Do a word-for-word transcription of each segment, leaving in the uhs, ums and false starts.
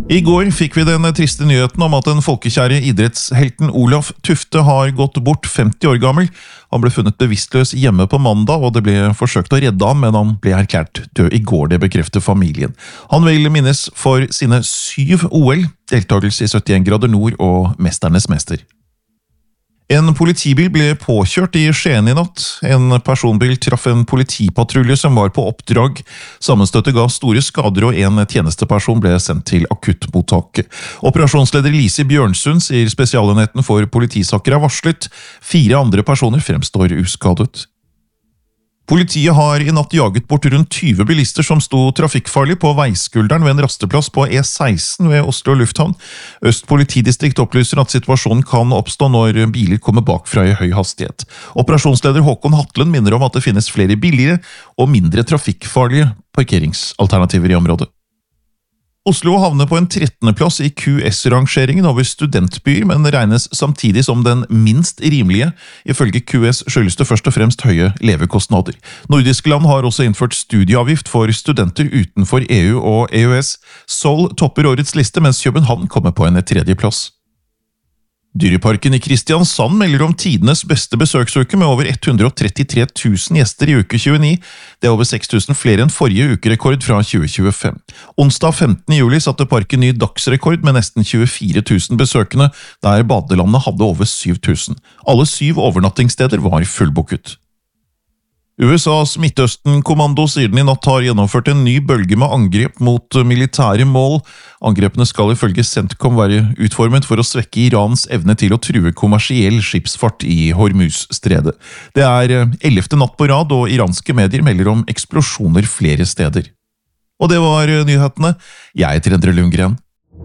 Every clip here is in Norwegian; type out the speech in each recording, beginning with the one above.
I går fikk vi den triste nyheten om at den folkekjære idrettshelten Olaf Tufte har gått bort femti år gammel. Han ble funnet bevisstløs hjemme på mandag, og det ble forsøkt å redde ham, men han ble erklært død i går, det bekrefter familien. Han vil minnes for sine syv O L, deltakelse i syttien grader nord og mesternes mester. En politibil ble påkjørt i Skien i natt. En personbil traff en politipatrulje som var på oppdrag. Sammenstøtet ga store skader, og en tjenesteperson ble sendt til akuttmottaket. Operasjonsleder Lise Bjørnsund sier spesialenheten for politisaker er varslet. Fire andre personer fremstår uskadet. Politiet har i natt jaget bort rundt tyve bilister som sto trafikkfarlig på veiskulderen ved en rasteplass på E seksten ved Oslo lufthavn. Øst politidistrikt opplyser at situasjonen kan oppstå når biler kommer bakfra i høy hastighet. Operasjonsleder Håkon Hatlen minner om at det finnes flere billigere og mindre trafikkfarlige parkeringsalternativer i området. Oslo havner på en trettende plass i Q S-rangeringen over studentbyer, men regnes samtidig som den minst rimelige. Ifølge Q S skyldes det først og fremst høye levekostnader. Nordiske land har også innført studieavgift for studenter utenfor E U og E U S. Seoul topper årets liste, mens København kommer på en tredje plass. Dyreparken i Kristiansand melder om tidenes beste besøksuke med over ett hundre trettitre tusen gjester i uke tjueni. Det er over seks tusen flere enn forrige ukerekord fra tjue tjuefem. Onsdag femtende juli satte parken ny dagsrekord med nesten tjuefire tusen besøkende, der badelandet hadde over syv tusen. Alle syv overnattingssteder var fullbooket. U S A's Midtøsten-kommando sier den i natt har gjennomført en ny bølge med angrep mot militære mål. Angrepene skal ifølge CENTCOM være utformet for å svekke Irans evne til å true kommersiell skipsfart i Hormuz-stredet. Det er ellevte natt på rad, og iranske medier melder om eksplosjoner flere steder. Og det var nyhetene. Jeg heter Endre Lundgren.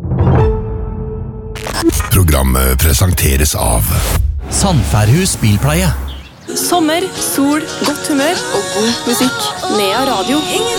Programmet presenteres av Sandfærhus Bilpleie. Sommer, sol, godt humør og god musikk. Nea Radio.